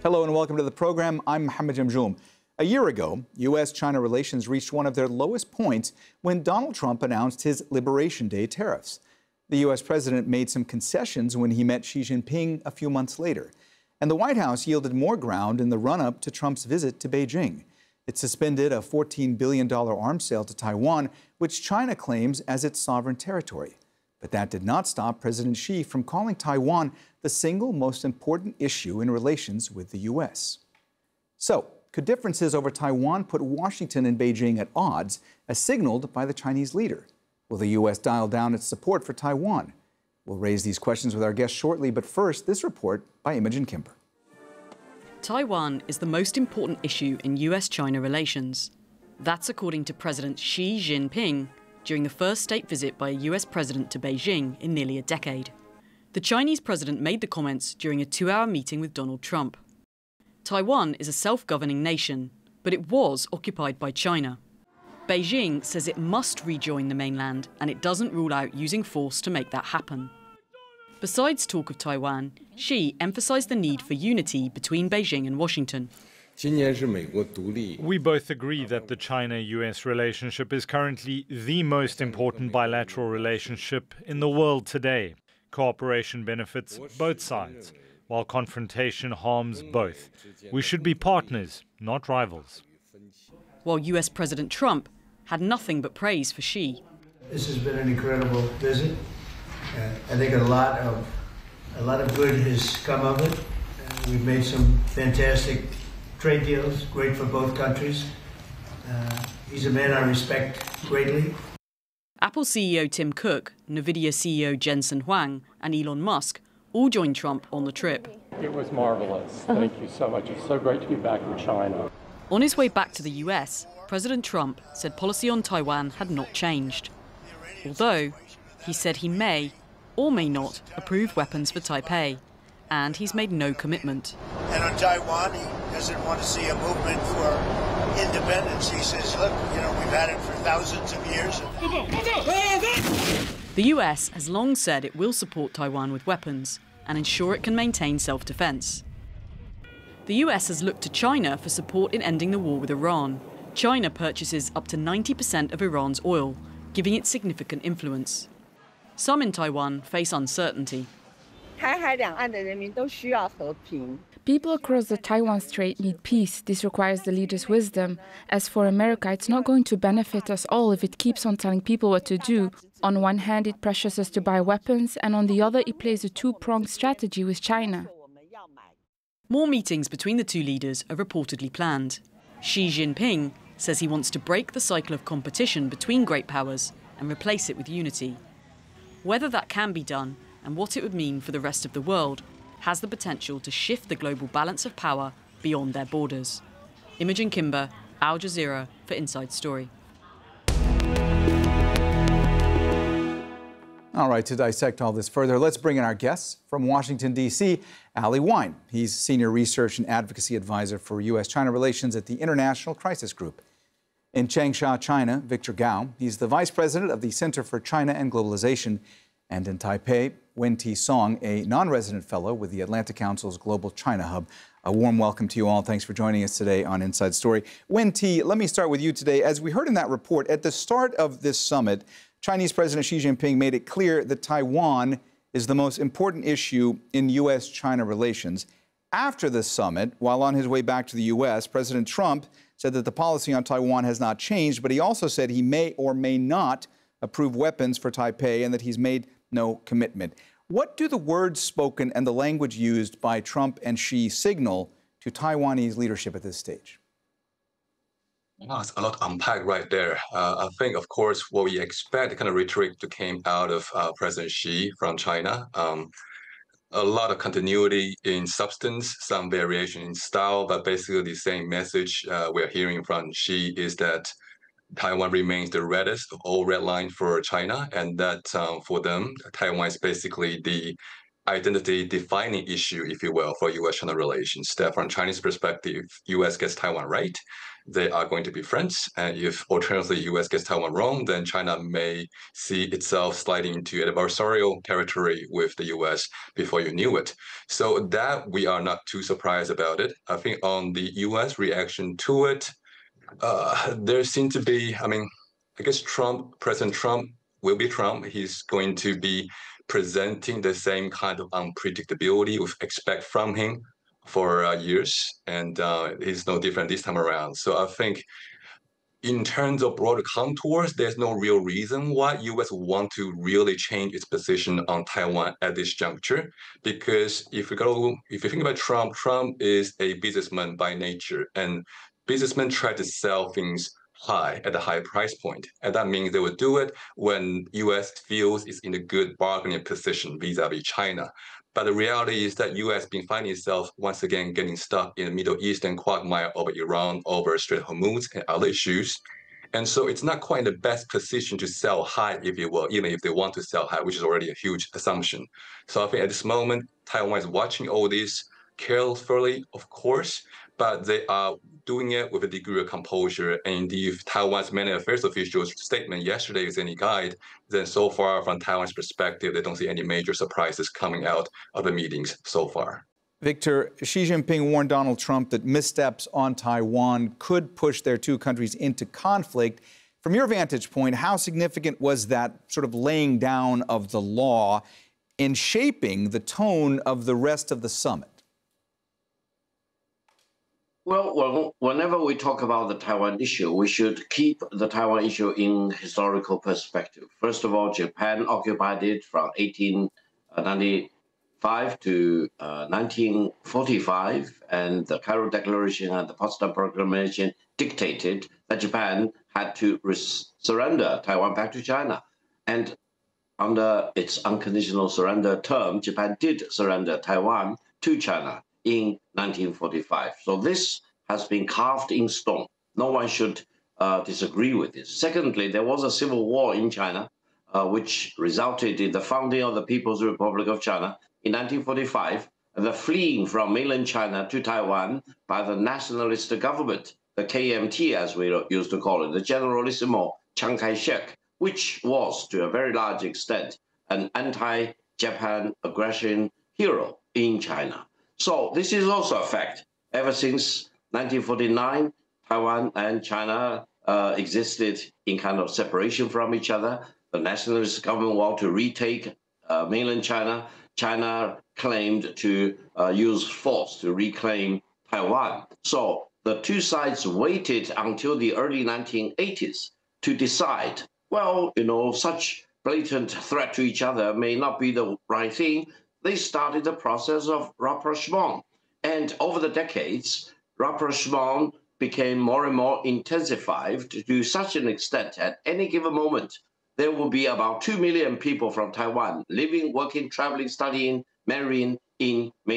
Hello and welcome to the program. I'm Mohammed Jamjoom. A year ago, U.S.-China relations reached one of their lowest points when Donald Trump announced his Liberation Day tariffs. The U.S. president made some concessions when he met Xi Jinping a few months later. And the White House yielded more ground in the run-up to Trump's visit to Beijing. It suspended a $14 billion arms sale to Taiwan, which China claims as its sovereign territory. But that did not stop President Xi from calling Taiwan the single most important issue in relations with the U.S. So, could differences over Taiwan put Washington and Beijing at odds, as signaled by the Chinese leader? Will the U.S. dial down its support for Taiwan? We'll raise these questions with our guests shortly, but first, this report by Imogen Kimber. Taiwan is the most important issue in U.S.-China relations. That's according to President Xi Jinping during the first state visit by a U.S. president to Beijing in nearly a decade. The Chinese president made the comments during a 2-hour meeting with Donald Trump. Taiwan is a self-governing nation, but it was occupied by China. Beijing says it must rejoin the mainland, and it doesn't rule out using force to make that happen. Besides talk of Taiwan, Xi emphasized the need for unity between Beijing and Washington. We both agree that the China-US relationship is currently the most important bilateral relationship in the world today. Cooperation benefits both sides, while confrontation harms both. We should be partners, not rivals. While US President Trump had nothing but praise for Xi. This has been an incredible visit. I think a lot of good has come of it. We've made some fantastic trade deals, great for both countries. He's a man I respect greatly. Apple CEO Tim Cook, Nvidia CEO Jensen Huang, and Elon Musk all joined Trump on the trip. It was marvelous. Thank you so much. It's so great to be back in China. On his way back to the US, President Trump said policy on Taiwan had not changed. Although, he said he may or may not approve weapons for Taipei, and he's made no commitment. And on Taiwan, he doesn't want to see a movement for independence. He says, look, we've had it for thousands of years. The US has long said it will support Taiwan with weapons and ensure it can maintain self-defense. The US has looked to China for support in ending the war with Iran. China purchases up to 90% of Iran's oil, giving it significant influence. Some in Taiwan face uncertainty. People across the Taiwan Strait need peace. This requires the leaders' wisdom. As for America, it's not going to benefit us all if it keeps on telling people what to do. On one hand, it pressures us to buy weapons, and on the other, it plays a two-pronged strategy with China. More meetings between the two leaders are reportedly planned. Xi Jinping says he wants to break the cycle of competition between great powers and replace it with unity. Whether that can be done and what it would mean for the rest of the world has the potential to shift the global balance of power beyond their borders. Imogen Kimber, Al Jazeera for Inside Story. All right, to dissect all this further, let's bring in our guests from Washington, D.C., Ali Wyne. He's Senior Research and Advocacy Advisor for U.S.-China Relations at the International Crisis Group. In Changsha, China, Victor Gao. He's the Vice President of the Center for China and Globalization. And in Taipei, Wen-Ti Song, a non-resident fellow with the Atlantic Council's Global China Hub. A warm welcome to you all. Thanks for joining us today on Inside Story. Wen-Ti, let me start with you today. As we heard in that report, at the start of this summit, Chinese President Xi Jinping made it clear that Taiwan is the most important issue in U.S.-China relations. After the summit, while on his way back to the U.S., President Trump said that the policy on Taiwan has not changed, but he also said he may or may not approve weapons for Taipei and that he's made no commitment. What do the words spoken and the language used by Trump and Xi signal to Taiwanese leadership at this stage? It's a lot to unpack right there. I think, of course, what we expect, the kind of rhetoric that came out of President Xi from China, a lot of continuity in substance, some variation in style, but basically the same message we're hearing from Xi is that Taiwan remains the reddest of all red lines for China, and that for them, Taiwan is basically the identity-defining issue, if you will, for U.S.-China relations. That from Chinese perspective, U.S. gets Taiwan right, they are going to be friends. And if alternatively US gets Taiwan wrong, then China may see itself sliding into adversarial territory with the US before you knew it. So that we are not too surprised about it. I think on the US reaction to it, there seems to be, I guess President Trump will be Trump. He's going to be presenting the same kind of unpredictability we expect from him for years, and he's no different this time around. So I think in terms of broader contours, there's no real reason why US want to really change its position on Taiwan at this juncture. Because if you think about Trump, Trump is a businessman by nature, and businessmen try to sell things high at a high price point. And that means they will do it when US feels it's in a good bargaining position vis-a-vis China. But the reality is that US been finding itself once again getting stuck in the Middle Eastern quagmire over Iran, over Strait of Hormuz and other issues. And so it's not quite in the best position to sell high, if you will, even if they want to sell high, which is already a huge assumption. So I think at this moment, Taiwan is watching all this carefully, of course, but they are doing it with a degree of composure. And if Taiwan's many affairs officials' statement yesterday is any guide, then so far from Taiwan's perspective, they don't see any major surprises coming out of the meetings so far. Victor, Xi Jinping warned Donald Trump that missteps on Taiwan could push their two countries into conflict. From your vantage point, how significant was that sort of laying down of the law in shaping the tone of the rest of the summit? Well, whenever we talk about the Taiwan issue, we should keep the Taiwan issue in historical perspective. First of all, Japan occupied it from 1895 to 1945, and the Cairo Declaration and the Potsdam Proclamation dictated that Japan had to surrender Taiwan back to China. And under its unconditional surrender term, Japan did surrender Taiwan to China in 1945. So this has been carved in stone. No one should disagree with this. Secondly, there was a civil war in China, which resulted in the founding of the People's Republic of China in 1945, and the fleeing from mainland China to Taiwan by the nationalist government, the KMT as we used to call it, the Generalissimo Chiang Kai-shek, which was to a very large extent an anti-Japan aggression hero in China. So this is also a fact. Ever since 1949, Taiwan and China existed in kind of separation from each other. The nationalist government wanted to retake mainland China. China claimed to use force to reclaim Taiwan. So the two sides waited until the early 1980s to decide, well, such blatant threat to each other may not be the right thing. They started the process of rapprochement. And over the decades, rapprochement became more and more intensified to such an extent at any given moment, there will be about 2 million people from Taiwan living, working, traveling, studying, marrying in mainland